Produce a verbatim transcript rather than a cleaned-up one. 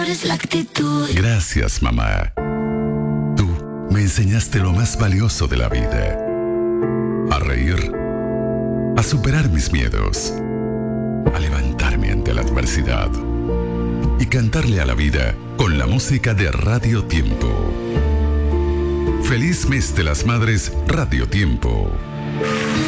mejor es la actitud. Gracias, mamá. Tú me enseñaste lo más valioso de la vida. A reír, a superar mis miedos, a levantarme ante la adversidad y cantarle a la vida con la música de Radio Tiempo. Feliz mes de las madres, Radio Tiempo.